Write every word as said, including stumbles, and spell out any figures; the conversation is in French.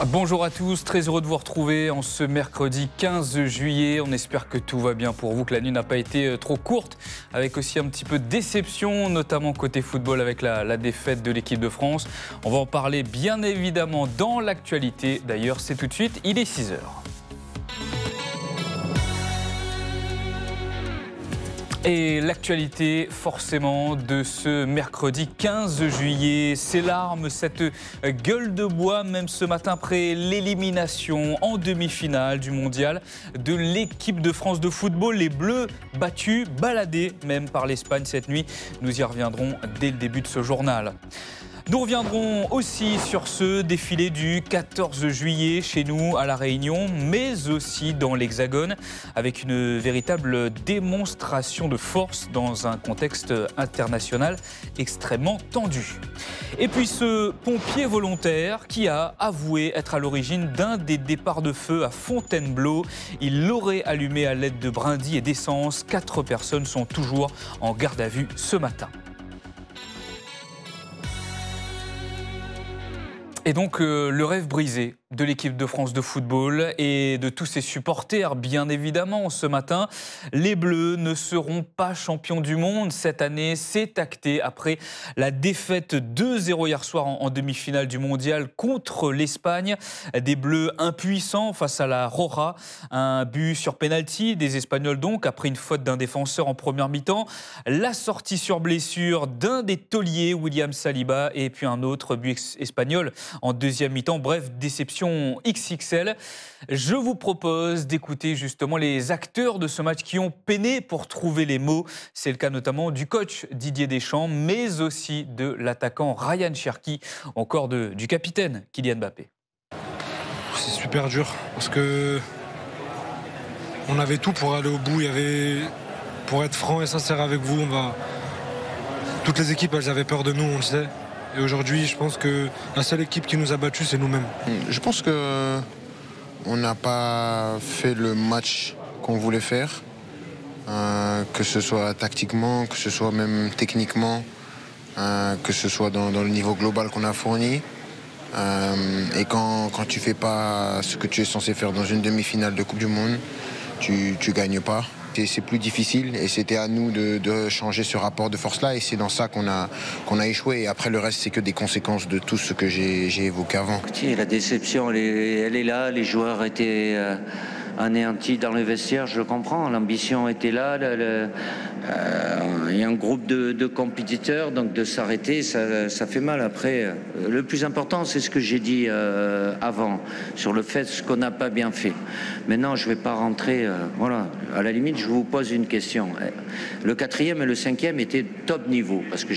Bonjour à tous, très heureux de vous retrouver en ce mercredi quinze juillet. On espère que tout va bien pour vous, que la nuit n'a pas été trop courte, avec aussi un petit peu de déception, notamment côté football avec la, la défaite de l'équipe de France. On va en parler bien évidemment dans l'actualité. D'ailleurs, c'est tout de suite, il est six heures. Et l'actualité forcément de ce mercredi quinze juillet, ces larmes, cette gueule de bois, même ce matin après l'élimination en demi-finale du mondial de l'équipe de France de football. Les Bleus battus, baladés même par l'Espagne cette nuit. Nous y reviendrons dès le début de ce journal. Nous reviendrons aussi sur ce défilé du quatorze juillet chez nous à La Réunion, mais aussi dans l'Hexagone, avec une véritable démonstration de force dans un contexte international extrêmement tendu. Et puis ce pompier volontaire qui a avoué être à l'origine d'un des départs de feu à Fontainebleau. Il l'aurait allumé à l'aide de brindilles et d'essence. Quatre personnes sont toujours en garde à vue ce matin. Et donc euh, le rêve brisé de l'équipe de France de football et de tous ses supporters, bien évidemment, ce matin. Les Bleus ne seront pas champions du monde cette année. C'est acté après la défaite deux zéro hier soir en, en demi-finale du mondial contre l'Espagne. Des Bleus impuissants face à la Roja. Un but sur pénalty des Espagnols donc, après une faute d'un défenseur en première mi-temps. La sortie sur blessure d'un des tauliers, William Saliba, et puis un autre but espagnol en deuxième mi-temps. Bref, déception X X L. Je vous propose d'écouter justement les acteurs de ce match qui ont peiné pour trouver les mots. C'est le cas notamment du coach Didier Deschamps, mais aussi de l'attaquant Ryan Cherki, encore de, du capitaine Kylian Mbappé. C'est super dur parce que on avait tout pour aller au bout. Il y avait, pour être franc et sincère avec vous, on va... toutes les équipes elles avaient peur de nous, on le sait. Et aujourd'hui, je pense que la seule équipe qui nous a battus, c'est nous-mêmes. Je pense qu'on n'a pas fait le match qu'on voulait faire, euh, que ce soit tactiquement, que ce soit même techniquement, euh, que ce soit dans, dans le niveau global qu'on a fourni. Euh, et quand, quand tu ne fais pas ce que tu es censé faire dans une demi-finale de Coupe du Monde, tu ne gagnes pas. C'est plus difficile et c'était à nous de, de changer ce rapport de force-là et c'est dans ça qu'on a, qu'on a échoué. Et après, le reste, c'est que des conséquences de tout ce que j'ai évoqué avant. La déception, elle est, elle est là. Les joueurs étaient euh, anéantis dans le vestiaire, je le comprends. L'ambition était là. Le, le, euh, il y a un groupe de, de compétiteurs, donc de s'arrêter, ça, ça fait mal. Après, euh, le plus important, c'est ce que j'ai dit euh, avant, sur le fait ce qu'on n'a pas bien fait. Maintenant, je ne vais pas rentrer... Euh, voilà. À la limite, je vous pose une question. Le quatrième et le cinquième étaient top niveau, parce que